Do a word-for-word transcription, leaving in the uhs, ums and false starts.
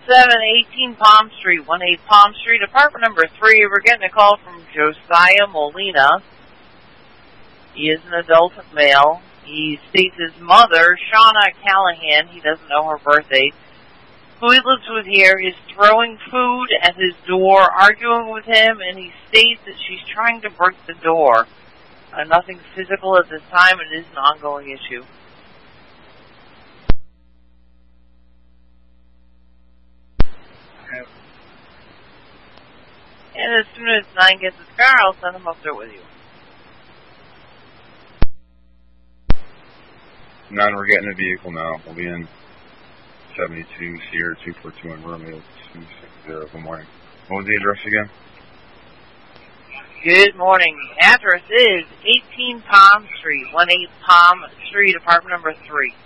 seven, eighteen Palm Street, one eight Palm Street, apartment number three. We're getting a call from Josiah Molina. He is an adult male. He states his mother, Shauna Callahan, he doesn't know her birthday, who he lives with here, is throwing food at his door, arguing with him, and he states that she's trying to break the door. Uh, nothing physical at this time. It is an ongoing issue. And as soon as nine gets his car, I'll send him up there with you. Nine, we're getting a vehicle now. We'll be in seventy-two Sierra two four two in Romeo two six zero. Good morning. What was the address again? Good morning. The address is eighteen Palm Street, one eight Palm Street, apartment number three.